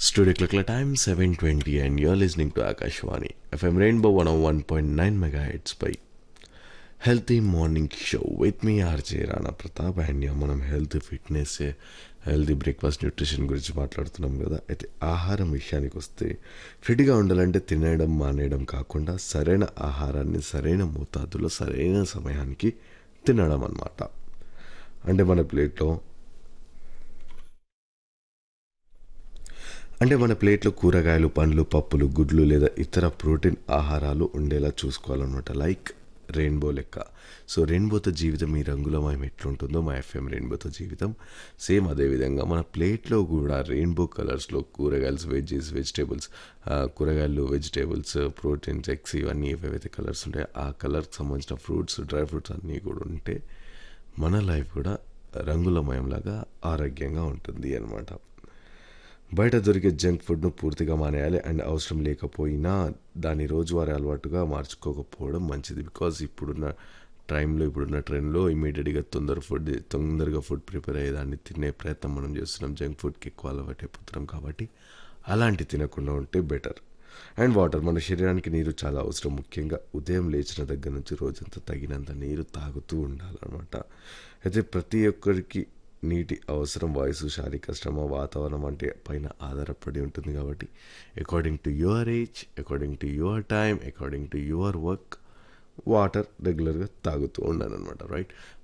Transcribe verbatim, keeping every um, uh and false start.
Studio Clickler time seven twenty and you're listening to Akashwani F M Rainbow one oh one point nine megahertz by Healthy Morning Show with me R J Rana Pratap and yeah, మనం health fitness healthy breakfast nutrition గురించి మాట్లాడుతున్నాం కదా. అయితే ఆహారం విషయానికి వస్తే ఫిట్గా ఉండాలంటే తినడం మానేయడం కాకుండా సరైన ఆహారాన్ని సరైన మోతాదులో సరైన సమయానికి తినడం అన్నమాట. అంటే మన ప్లేట్లో అంటే మన ప్లేట్లో కూరగాయలు పండ్లు పప్పులు గుడ్లు లేదా ఇతర ప్రోటీన్ ఆహారాలు ఉండేలా చూసుకోవాలన్నమాట. లైక్ రెయిన్బో లెక్క. సో రెయిన్బోతో జీవితం ఈ రంగులమయం ఎట్లుంటుందో మా ఎఫ్ఎం రెయిన్బోతో జీవితం సేమ్ అదేవిధంగా మన ప్లేట్లో కూడా రెయిన్బో కలర్స్లో కూరగాయలు వెజ్జెస్ వెజిటేబుల్స్ కూరగాయలు వెజిటేబుల్స్ ప్రోటీన్స్ ఎగ్స్ ఇవన్నీ ఏవైతే కలర్స్ ఉంటాయో ఆ కలర్కి సంబంధించిన ఫ్రూట్స్ డ్రై ఫ్రూట్స్ అన్నీ కూడా ఉంటే మన లైఫ్ కూడా రంగులమయంలాగా ఆరోగ్యంగా ఉంటుంది అన్నమాట. బయట దొరికే జంక్ ఫుడ్ను పూర్తిగా మానేయాలి అండ్ అవసరం లేకపోయినా దాన్ని రోజువారీ అలవాటుగా మార్చుకోకపోవడం మంచిది. బికాజ్ ఇప్పుడున్న టైంలో ఇప్పుడున్న ట్రెండ్లో ఇమీడియట్గా తొందర ఫుడ్ తొందరగా ఫుడ్ ప్రిపేర్ అయ్యేదాన్ని తినే ప్రయత్నం మనం చేస్తున్నాం. జంక్ ఫుడ్కి ఎక్కువ అలవాటు అయిపోతున్నాం కాబట్టి అలాంటి తినకుండా ఉంటే బెటర్. అండ్ వాటర్, మన శరీరానికి నీరు చాలా అవసరం. ముఖ్యంగా ఉదయం లేచిన దగ్గర నుంచి రోజంతా తగినంత నీరు తాగుతూ ఉండాలన్నమాట. అయితే ప్రతి ఒక్కరికి నీటి అవసరం వయసు శారీరక శ్రమ వాతావరణం అంటే పైన ఆధారపడి ఉంటుంది కాబట్టి according to your age according to your time according to your work water రెగ్యులర్గా తాగుతూ ఉండాలన్నమాట. రైట్.